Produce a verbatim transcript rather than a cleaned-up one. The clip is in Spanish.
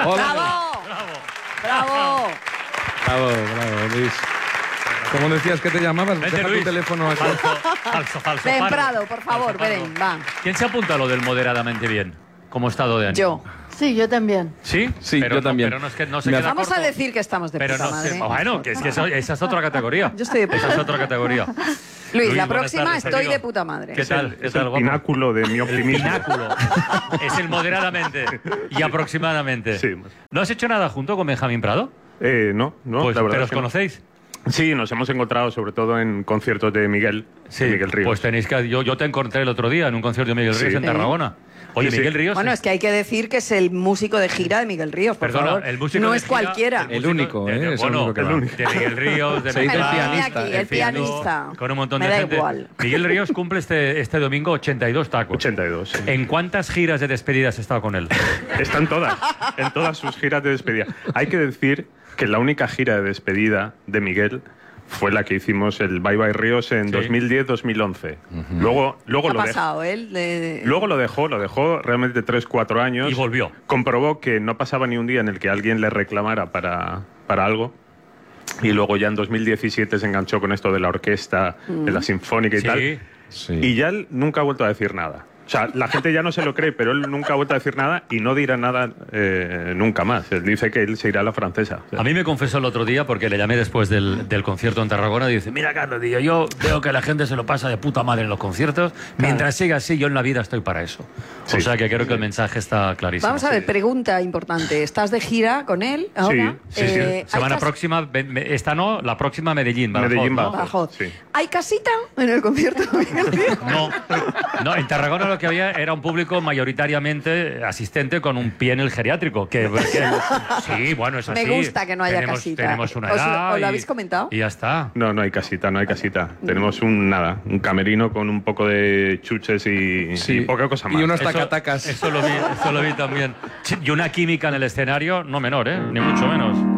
¡Bravo! ¡Bravo! ¡Bravo! Bravo, bravo, Luis. ¿Cómo decías que te llamabas? Vente, Deja Luis. tu teléfono aquí. Falso, falso, falso. Ven, pardo. Prado, por favor, Falso, pardo. ven, va. ¿Quién se apunta a lo del moderadamente bien? Como estado de ánimo. Yo. Sí, yo también. ¿Sí? Sí, Pero yo no- también. Pero no es que no se Me queda Vamos corto. a decir que estamos de Pero puta no madre. sé. Bueno, que es que eso- esa es otra categoría. Yo estoy de puta Esa es otra categoría. Luis, Luis, la buenas próxima tardes, estoy amigo. de puta madre. ¿Qué tal? ¿Qué Es tal, el guapo? pináculo de mi optimismo. Pináculo. Es el moderadamente y aproximadamente. Sí. ¿No has hecho nada junto con Benjamín Prado? Eh, no, no, Pues, la verdad ¿pero es os que no. conocéis? Sí, nos hemos encontrado sobre todo en conciertos de Miguel, de Miguel Ríos. Pues tenéis que... Yo, yo te encontré el otro día en un concierto de Miguel Ríos Sí. en Tarragona. Oye, Sí, sí. Miguel Ríos... Bueno, es que hay que decir que es el músico de gira de Miguel Ríos, por Perdona, favor. el músico no de es gira- cualquiera. El músico único, de- ¿eh? de- Es el bueno, único que el va. único. de Miguel Ríos, de Se dice el Mezcla, pianista, aquí, el el pianista. con un montón Me de da gente. igual. Miguel Ríos cumple este, este domingo ochenta y dos tacos. ochenta y dos. sí. ¿En cuántas giras de despedida has estado con él? Están todas, en todas sus giras de despedida. Hay que decir que la única gira de despedida de Miguel fue la que hicimos el Bye Bye Ríos en Sí. dos mil diez dos mil once. Luego, luego ¿Qué ha lo dejó. pasado él? De- Luego lo dejó, lo dejó realmente tres cuatro años. Y volvió. Comprobó que no pasaba ni un día en el que alguien le reclamara para, para algo. Y luego ya en dos mil diecisiete se enganchó con esto de la orquesta, de la sinfónica y Sí. tal. Sí. Y ya él nunca ha vuelto a decir nada. O sea, la gente ya no se lo cree, pero él nunca ha vuelto a decir nada y no dirá nada eh, nunca más. Él dice que él se irá a la francesa. O sea, A mí me confesó el otro día, porque le llamé después del, del concierto en Tarragona, y dice, mira, Carlos, tío, yo veo que la gente se lo pasa de puta madre en los conciertos. Mientras siga así, yo en la vida estoy para eso. Sí. O sea que creo que el mensaje está clarísimo. Vamos a ver, pregunta importante. ¿Estás de gira con él ahora? Sí, sí, sí. Eh, hay Semana cas- próxima, ve- me- esta no, la próxima Medellín. Badajoz, Medellín, ¿no? Badajoz. Badajoz. Sí. ¿Hay casita en el concierto de Miguel Ríos? No, no, en Tarragona lo que había era un público mayoritariamente asistente con un pie en el geriátrico. Que, que- sí, bueno, es Me así. gusta que no haya tenemos, casita. Tenemos una ¿Os lo- edad os lo y- habéis comentado? Y ya está. No, no hay casita, no hay casita. Tenemos un nada, un camerino con un poco de chuches y, Sí. y poca cosa más. Y unos Eso- tacatacas. Eso lo vi, eso lo vi también. Y una química en el escenario, no menor, ¿eh? Ni mucho menos.